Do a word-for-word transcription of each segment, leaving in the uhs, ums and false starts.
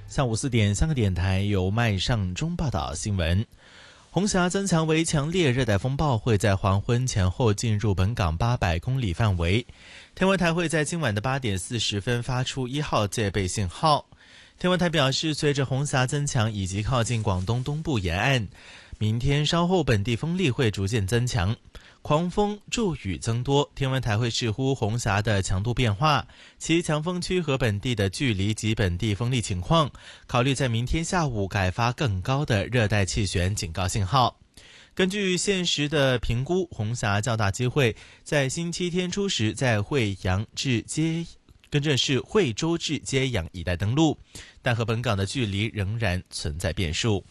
下午四点，香港电台由麦尚中报道新闻。红霞增强为强烈热带风暴，会在黄昏前后进入本港八百公里范围。天文台会在今晚的八点四十分发出一号戒备信号。天文台表示，随着红霞增强以及靠近广东东部沿岸，明天稍后本地风力会逐渐增强，狂风骤雨增多。天文台会视乎红霞的强度变化，其强风区和本地的距离及本地风力情况，考虑在明天下午改发更高的热带气旋警告信号。根据现时的评估，红霞较大机会在星期天初时在惠阳至接跟着是惠州至接阳一带登陆，但和本港的距离仍然存在变数。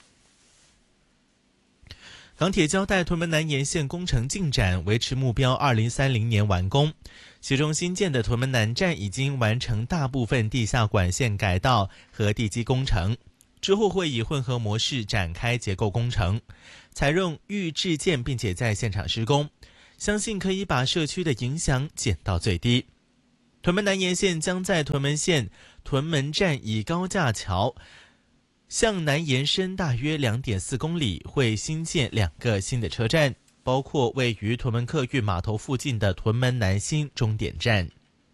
港铁交代屯门南延线工程进展，维持目标二零三零年完工。其中新建的屯门南站已经完成大部分地下管线改道和地基工程，之后会以混合模式展开结构工程，采用预制件并且在现场施工，相信可以把社区的影响减到最低。屯门南延线将在屯门线屯门站以高架桥向南延伸大约 两点四公里，会新建两个新的车站，包括位于屯门客运码头附近的屯门南新终点站。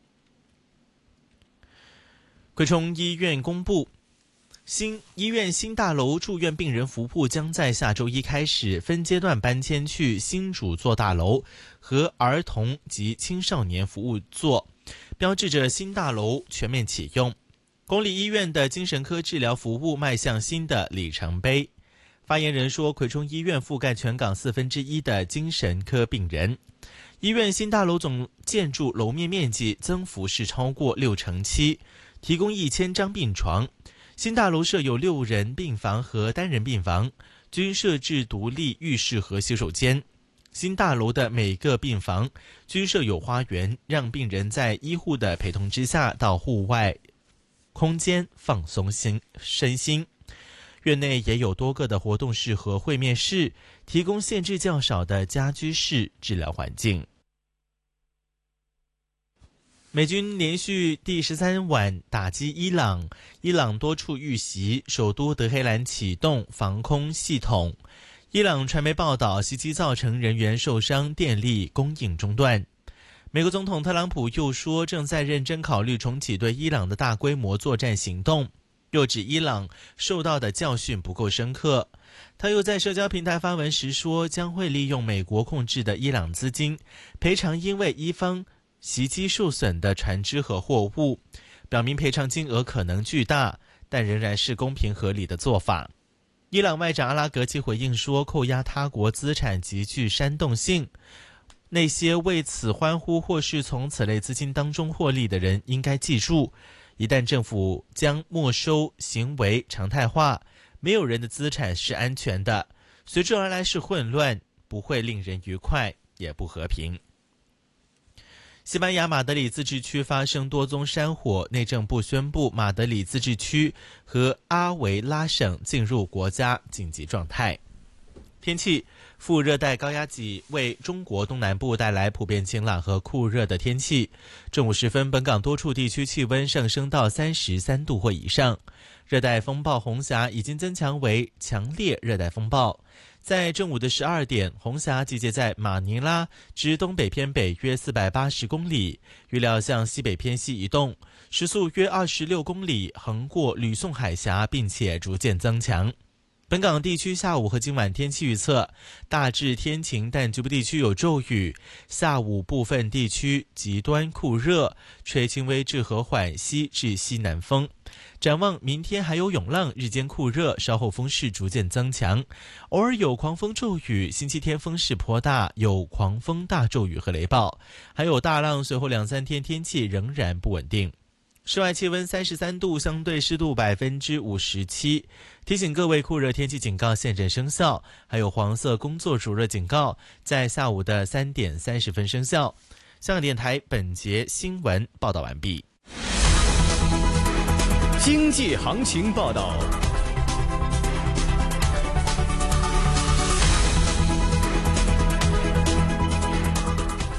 葵涌医院公布，新医院新大楼住院病人服务将在下周一开始分阶段搬迁去新主座大楼和儿童及青少年服务座，标志着新大楼全面启用。公立医院的精神科治疗服务迈向新的里程碑。发言人说，葵涌医院覆盖全港四分之一的精神科病人。医院新大楼总建筑楼面面积增幅是超过六成七，提供一千张病床。新大楼设有六人病房和单人病房，均设置独立浴室和洗手间。新大楼的每个病房均设有花园，让病人在医护的陪同之下到户外空间放松心身心。院内也有多个的活动室和会面室，提供限制较少的家居式治疗环境。美军连续第十三晚打击伊朗，伊朗多处遇袭，首都德黑兰启动防空系统。伊朗传媒报道，袭击造成人员受伤，电力供应中断。美国总统特朗普又说，正在认真考虑重启对伊朗的大规模作战行动，又指伊朗受到的教训不够深刻。他又在社交平台发文时说，将会利用美国控制的伊朗资金赔偿因为伊方袭击受损的船只和货物，表明赔偿金额可能巨大，但仍然是公平合理的做法。伊朗外长阿拉格奇回应说，扣押他国资产极具煽动性，那些为此欢呼或是从此类资金当中获利的人应该记住，一旦政府将没收行为常态化，没有人的资产是安全的，随之而来是混乱，不会令人愉快，也不和平。西班牙马德里自治区发生多宗山火，内政部宣布马德里自治区和阿维拉省进入国家紧急状态。天气，副热带高压脊为中国东南部带来普遍晴朗和酷热的天气。正午时分，本港多处地区气温上升到三十三度或以上。热带风暴红霞已经增强为强烈热带风暴。在正午的十二点，红霞集结在马尼拉至东北偏北约四百八十公里，预料向西北偏西移动，时速约二十六公里，横过吕宋海峡，并且逐渐增强。本港地区下午和今晚天气预测，大致天晴，但局部地区有骤雨。下午部分地区极端酷热，吹轻微至和缓西至西南风。展望明天还有涌浪，日间酷热，稍后风势逐渐增强，偶尔有狂风骤雨。星期天风势颇大，有狂风大骤雨和雷暴，还有大浪。随后两三天天气仍然不稳定。室外气温三十三度，相对湿度百分之五十七。提醒各位，酷热天气警告现正生效，还有黄色工作暑热警告在下午的三点三十分生效。香港电台本节新闻报道完毕。 经济行情报道。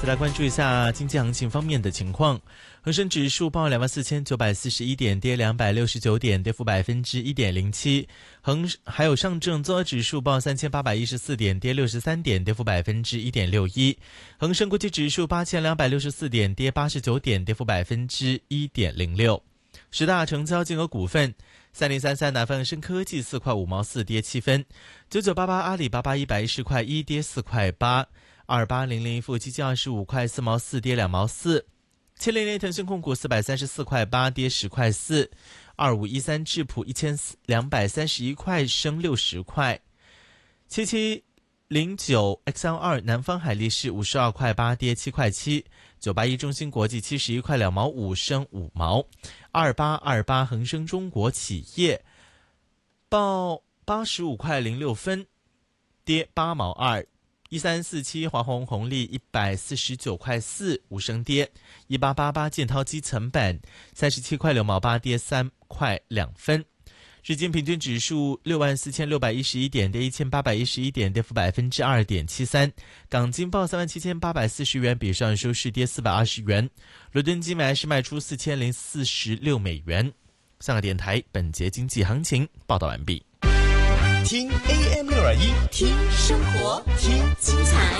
再来关注一下经济行情方面的情况。恒生指数报两万四千九百四十一点，跌两百六十九点，跌幅百分之一点零七。恒还有上证综合指数报三千八百一十四点，跌六十三点，跌幅百分之一点六一。恒生国际指数八千两百六十四点，跌八十九点，跌幅百分之一点零六。十大成交金额股份：三零三三南方恒生科技四块五毛四，跌七分；九九八八阿里巴巴一百一十块一，跌四块八。二八零零富基金二十五块四毛四，跌两毛四。七零零腾讯控股四百三十四块八，跌十块四。二五一三智普一千两百三十一块，升六十块。七七零九 X L 二南方海力士五十二块八，跌七块七。九八一中芯国际七十一块两毛五，升五毛。二八二八恒生中国企业报八十五块零六分，跌八毛二。一三四七华虹红利一百四十九块四，五升跌。一八八八建滔基层板三十七块六毛八，跌三块两分。日经平均指数六万四千六百一十一点，跌一千八百一十一点，跌幅百分之二点七三。港金报三万七千八百四十元，比上收市跌四百二十元。伦敦金买是卖出四千零四十六美元。香港电台本节经济行情报道完毕。 听 A M 六二一， 听生活，听精彩，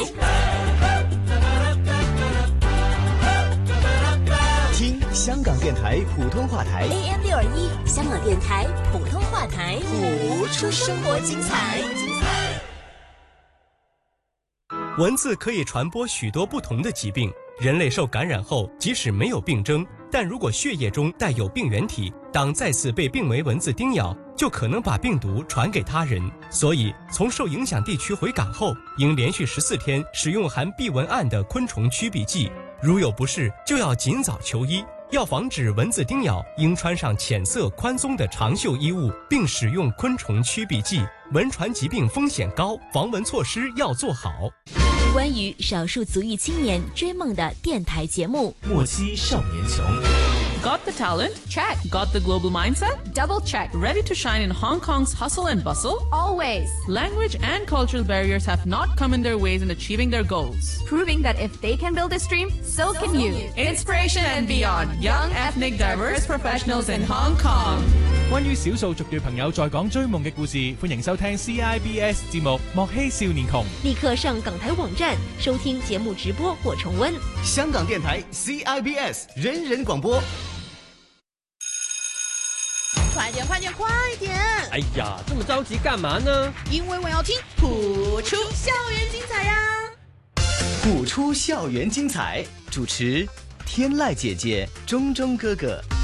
听香港电台普通话台 A M 六二一，香港电台普通话台，谱出生活精彩。 蚊子可以传播许多不同的疾病，人类受感染后，即使没有病征，但如果血液中带有病原体，当再次被病媒蚊子叮咬，就可能把病毒传给他人。所以从受影响地区回港后，应连续十四天使用含避蚊胺的昆虫驱避剂，如有不适就要尽早求医。要防止蚊子叮咬，应穿上浅色宽松的长袖衣物，并使用昆虫驱避剂。蚊传疾病风险高，防蚊措施要做好。 关于少数族裔青年追梦的电台节目， 莫欺少年穷。 Got the talent? Check. Got the global mindset? Double check. Ready to shine in Hong Kong's hustle and bustle? Always. Language and cultural barriers have not come in their ways in achieving their goals. Proving that if they can build this dream, so can you. Inspiration and beyond. Young, ethnic, diverse professionals in Hong Kong. 關於少數族裔朋友在港追夢嘅故事，歡迎收聽 C I B S 節目《莫欺少年窮》。 立刻上港台網站收聽節目直播或重溫。 香港電台 C I B S 人人廣播。 快點快點快點！ 哎呀，這麼着急幹嘛呢？ 因為我要聽譜出校園精彩呀！ 譜出校園精彩，主持天籟姐姐、中中哥哥。